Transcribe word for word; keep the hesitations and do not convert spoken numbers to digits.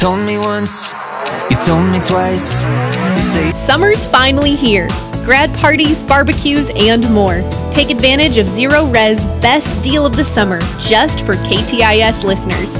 Told me once, you told me twice. You say Summer's finally here. Grad parties, barbecues, and more. Take advantage of Zero Res best deal of the summer just for K T I S listeners.